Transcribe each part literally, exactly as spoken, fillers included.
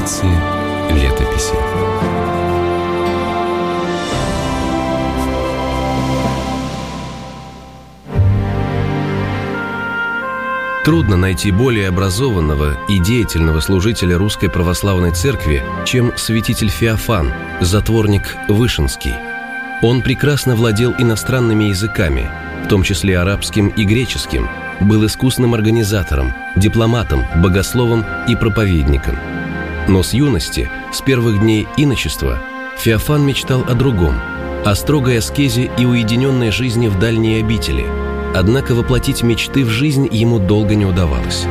Страницы летописи. Трудно найти более образованного и деятельного служителя Русской Православной Церкви, чем святитель Феофан, затворник Вышинский. Он прекрасно владел иностранными языками, в том числе арабским и греческим, был искусным организатором, дипломатом, богословом и проповедником. Но с юности, с первых дней иночества, Феофан мечтал о другом, о строгой аскезе и уединенной жизни в дальней обители. Однако воплотить мечты в жизнь ему долго не удавалось.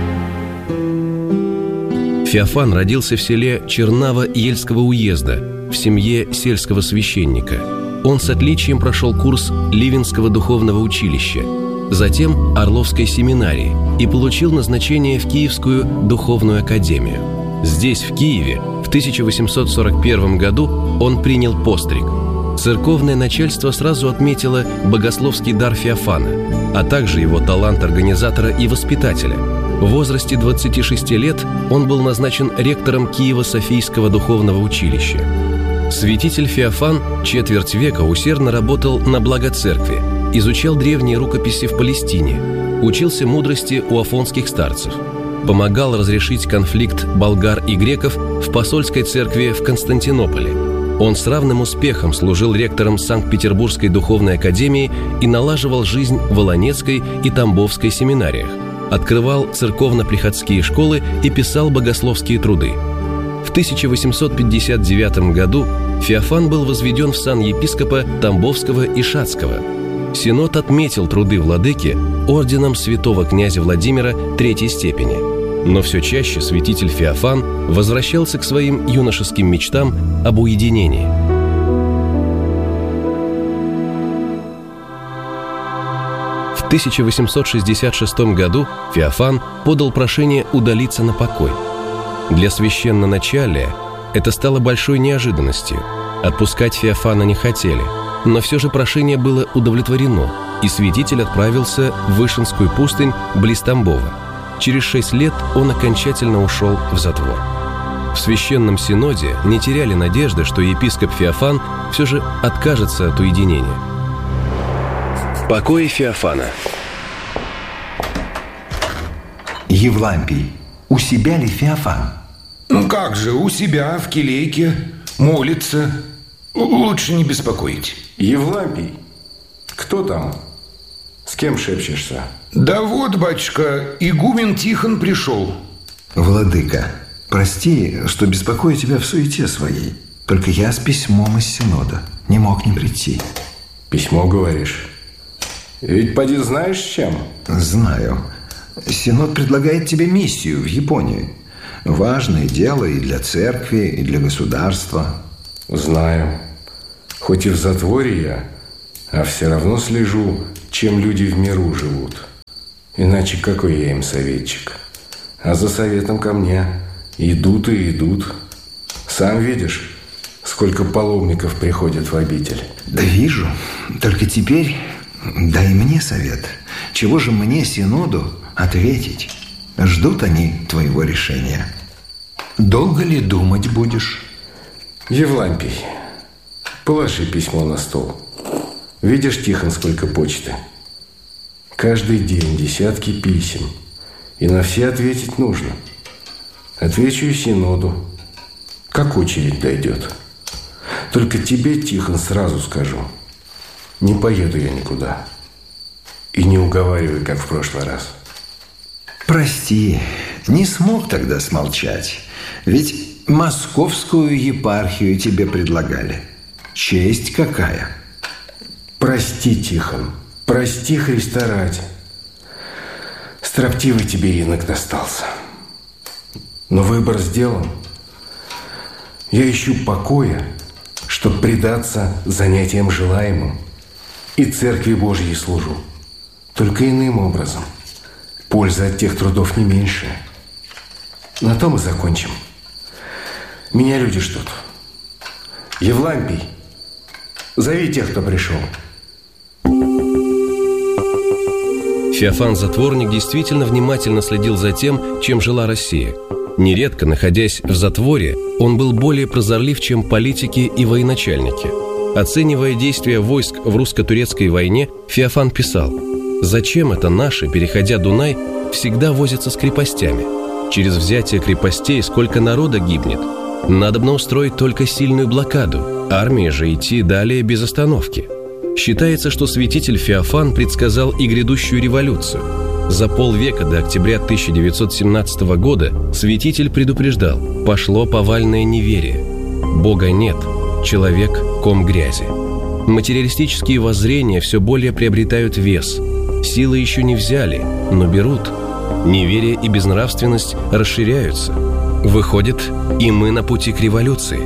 Феофан родился в селе Чернава Ельского уезда, в семье сельского священника. Он с отличием прошел курс Ливенского духовного училища, затем Орловской семинарии и получил назначение в Киевскую духовную академию. Здесь, в Киеве, в тысяча восемьсот сорок первом году он принял постриг. Церковное начальство сразу отметило богословский дар Феофана, а также его талант организатора и воспитателя. В возрасте двадцати шести лет он был назначен ректором Киево-Софийского духовного училища. Святитель Феофан четверть века усердно работал на благо церкви, изучал древние рукописи в Палестине, учился мудрости у афонских старцев, помогал разрешить конфликт болгар и греков в посольской церкви в Константинополе. Он с равным успехом служил ректором Санкт-Петербургской духовной академии и налаживал жизнь в Волонецкой и Тамбовской семинариях, открывал церковно-приходские школы и писал богословские труды. В тысяча восемьсот пятьдесят девятом году Феофан был возведен в сан епископа Тамбовского и Шацкого. Синод отметил труды владыки орденом святого князя Владимира третьей степени. Но все чаще святитель Феофан возвращался к своим юношеским мечтам об уединении. В тысяча восемьсот шестьдесят шестом году Феофан подал прошение удалиться на покой. Для священноначалия это стало большой неожиданностью. Отпускать Феофана не хотели, но все же прошение было удовлетворено, и святитель отправился в Вышинскую пустынь близ Тамбова. Через шесть лет он окончательно ушел в затвор. В Священном Синоде не теряли надежды, что епископ Феофан все же откажется от уединения. Покои Феофана. Евлампий, у себя ли Феофан? Ну как же, у себя, в келейке, молится. Лучше не беспокоить. Евлампий, кто там? С кем шепчешься? Да вот, батюшка, игумен Тихон пришел. Владыка, прости, что беспокою тебя в суете своей. Только я с письмом из Синода не мог не прийти. Письмо, говоришь? Ведь поди знаешь, с чем? Знаю. Синод предлагает тебе миссию в Японию. Важное дело и для церкви, и для государства. Знаю. Хоть и в затворе я, а все равно слежу, чем люди в миру живут. Иначе какой я им советчик? А за советом ко мне идут и идут. Сам видишь, сколько паломников приходят в обитель. Да вижу. Только теперь дай мне совет. Чего же мне, Синоду, ответить? Ждут они твоего решения. Долго ли думать будешь? Евлампий, положи письмо на стол. Видишь, Тихон, сколько почты? Каждый день десятки писем. И на все ответить нужно. Отвечу и Синоду, как очередь дойдет. Только тебе, Тихон, сразу скажу. Не поеду я никуда. И не уговаривай, как в прошлый раз. Прости, не смог тогда смолчать. Ведь московскую епархию тебе предлагали. Честь какая! Прости, Тихон, прости Христа ради. Строптивый тебе инок достался. Но выбор сделан. Я ищу покоя, чтоб предаться занятиям желаемым. И Церкви Божьей служу. Только иным образом. Польза от тех трудов не меньшая. На том и закончим. Меня люди ждут. Евлампий, зови тех, кто пришел. Феофан-затворник действительно внимательно следил за тем, чем жила Россия. Нередко, находясь в затворе, он был более прозорлив, чем политики и военачальники. Оценивая действия войск в русско-турецкой войне, Феофан писал: «Зачем это наши, переходя Дунай, всегда возятся с крепостями? Через взятие крепостей сколько народа гибнет? Надобно устроить только сильную блокаду, армии же идти далее без остановки». Считается, что святитель Феофан предсказал и грядущую революцию. За полвека до октября тысяча девятьсот семнадцатого года святитель предупреждал: пошло повальное неверие. Бога нет, человек – ком грязи. Материалистические воззрения все более приобретают вес. Силы еще не взяли, но берут. Неверие и безнравственность расширяются. Выходит, и мы на пути к революции.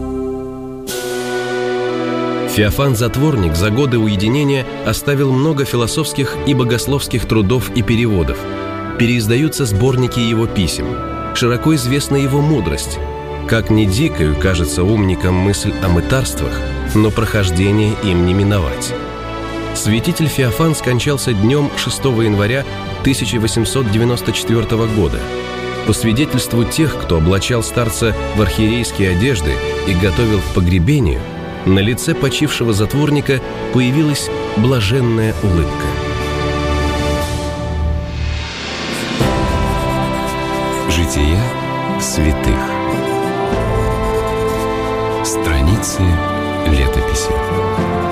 Феофан-затворник за годы уединения оставил много философских и богословских трудов и переводов. Переиздаются сборники его писем. Широко известна его мудрость. Как ни дикою кажется умникам мысль о мытарствах, но прохождение им не миновать. Святитель Феофан скончался днем шестого января тысяча восемьсот девяносто четвёртого года. По свидетельству тех, кто облачал старца в архиерейские одежды и готовил к погребению, на лице почившего затворника появилась блаженная улыбка. Жития святых. Страницы летописи.